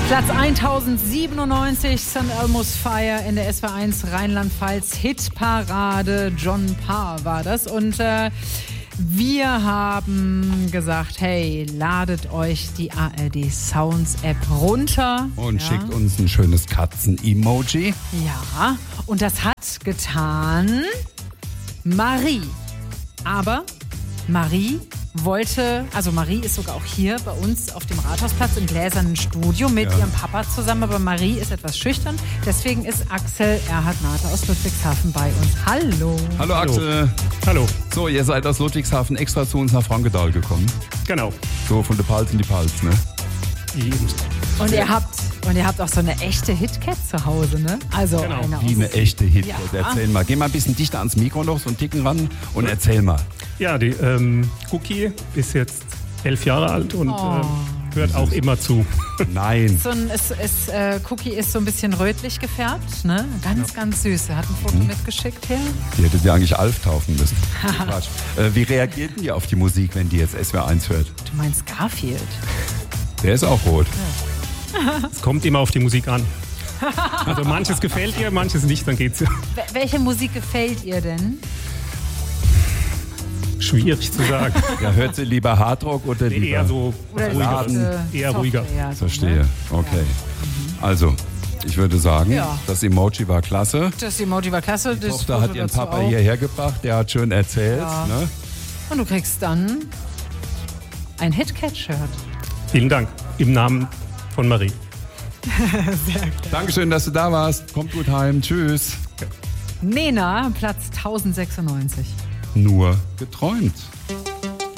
Platz 1097, St. Elmo's Fire in der SW1 Rheinland-Pfalz Hitparade. John Parr war das. Und wir haben gesagt, hey, ladet euch die ARD Sounds App runter. Und schickt uns ein schönes Katzen-Emoji. Ja, und das hat getan Marie. Aber Marie ist sogar auch hier bei uns auf dem Rathausplatz im gläsernen Studio mit ihrem Papa zusammen. Aber Marie ist etwas schüchtern. Deswegen ist Axel Erhard-Nate aus Ludwigshafen bei uns. Hallo. Hallo Axel. Hallo. So, ihr seid aus Ludwigshafen extra zu uns nach Frankenthal gekommen. Genau. So von der Palz in die Palz, ne? Und ihr habt auch so eine echte Hitcat zu Hause, ne? Also genau. Wie eine echte Hitcat. Ja. Erzähl mal. Geh mal ein bisschen dichter ans Mikro noch, so einen Ticken ran und erzähl mal. Ja, die Cookie ist jetzt 11 Jahre alt und hört auch immer zu. Nein. Cookie ist so ein bisschen rötlich gefärbt, ne? Ganz süß. Er hat ein Foto mitgeschickt hier. Die hättet ihr eigentlich Alf taufen müssen. Quatsch. Wie reagiert ihr auf die Musik, wenn die jetzt SWR1 hört? Du meinst Garfield? Der ist auch rot. Es kommt immer auf die Musik an. Also manches gefällt ihr, manches nicht, dann geht's ja. Welche Musik gefällt ihr denn? Schwierig zu sagen. Ja, hört sie lieber Hardrock oder lieber... Eher so ruhiger. Eher ruhiger. Verstehe, okay. Also, ich würde sagen, das Emoji war klasse. Das Emoji war klasse. Die Tochter hat ihren Papa hierher gebracht, der hat schön erzählt. Ja. Ne? Und du kriegst dann ein Hitcat-Shirt. Vielen Dank. Im Namen von Marie. Sehr klar. Dankeschön, dass du da warst. Kommt gut heim. Tschüss. Nena, Platz 1096. Nur geträumt.